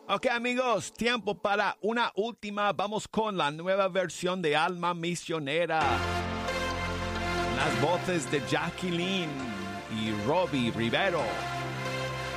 Ok, amigos, tiempo para una última. Vamos con la nueva versión de Alma Misionera. Las voces de Jacqueline y Robbie Rivero.